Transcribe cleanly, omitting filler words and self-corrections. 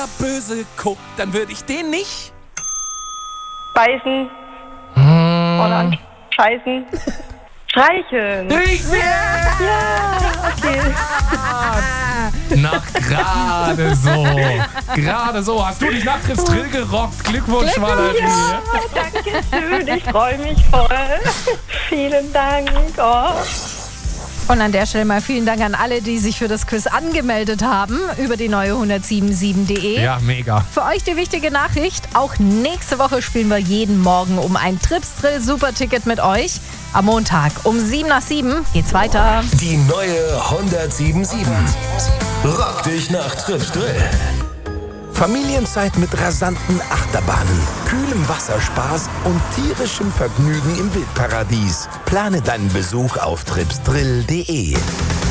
böse guckt, dann würde ich den nicht Beißen. Oder scheißen. Streicheln. Okay. Na, gerade so. Hast du dich nach Trips Drill gerockt? Glückwunsch, Valerie. Danke schön, ich freue mich voll. Vielen Dank. Oh. Und an der Stelle mal vielen Dank an alle, die sich für das Quiz angemeldet haben über die neue 1077.de. Ja, mega. Für euch die wichtige Nachricht, auch nächste Woche spielen wir jeden Morgen um ein Trips Drill Superticket mit euch. Am Montag um 7:07 geht's weiter. Die neue 1077. Rock dich nach Trips Drill. Familienzeit mit rasanten Achterbahnen, kühlem Wasserspaß und tierischem Vergnügen im Wildparadies. Plane deinen Besuch auf tripsdrill.de.